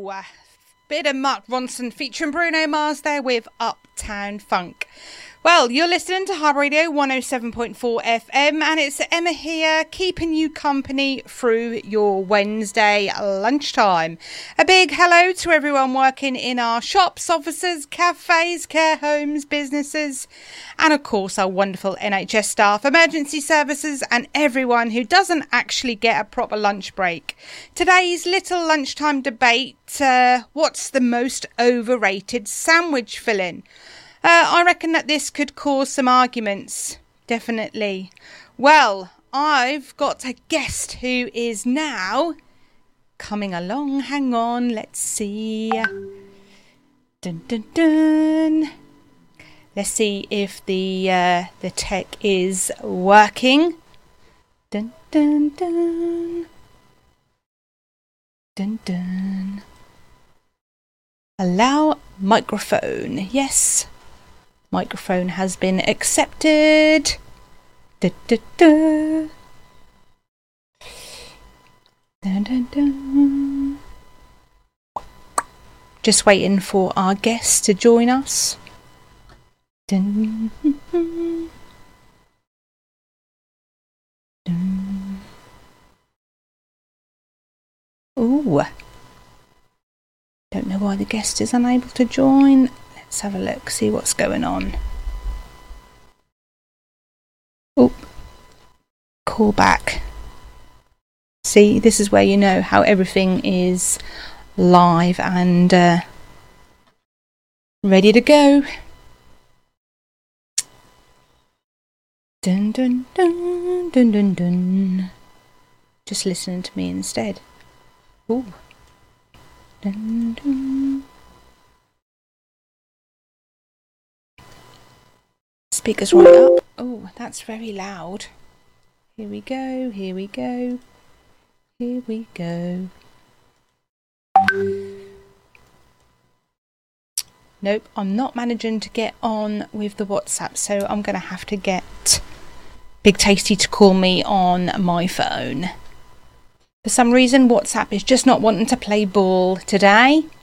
Bit of Mark Ronson featuring Bruno Mars there with Uptown Funk. Well, you're listening to Hub Radio 107.4 FM, and it's Emma here, keeping you company through your Wednesday lunchtime. A big hello to everyone working in our shops, offices, cafes, care homes, businesses, and of course our wonderful NHS staff, emergency services, and everyone who doesn't actually get a proper lunch break. Today's little lunchtime debate, what's the most overrated sandwich filling? I reckon that this could cause some arguments, definitely. Well, I've got a guest who is now coming along. Hang on, let's see. Dun dun dun. Let's see if the tech is working. Dun dun dun. Dun dun. Allow microphone. Yes. Microphone has been accepted. Da, da, da. Dun, dun, dun. Just waiting for our guest to join us. Dun, dun, dun. Ooh. Don't know why the guest is unable to join. Let's have a look, see what's going on. Oh, call back. See, this is where you know how everything is live and ready to go. Dun dun dun dun dun dun. Just listening to me instead. Ooh. Dun dun. Speakers right up. Oh, that's very loud. Here we go, here we go, here we go. Nope, I'm not managing to get on with the WhatsApp, so I'm going to have to get Big Tasty to call me on my phone. For some reason, WhatsApp is just not wanting to play ball today.